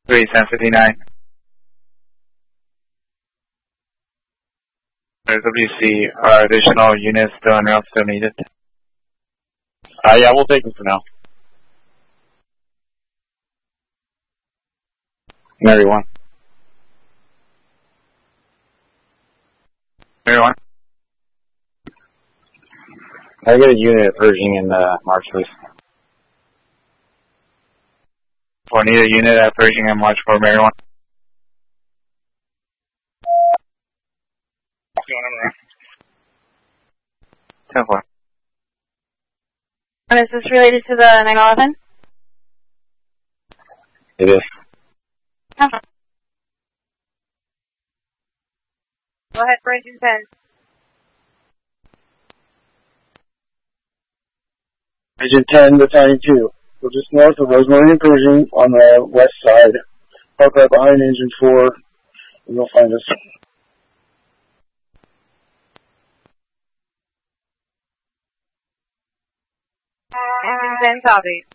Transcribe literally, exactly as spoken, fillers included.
three, ten fifty-nine. There's W C. Are additional units still en route still needed? Uh, yeah, we'll take them for now. Mary one. Mary one. I get a unit of Pershing in uh, March, please. We'll need a unit at Pershing and March for Mary one. ten four. And is this related to the nine eleven? It is. Oh. Go ahead, Pershing ten. Agent ten, Battalion two. We're just north of Rosemary and Pershing on the west side. Park right behind Engine four, and you'll find us. Engine ten, copy.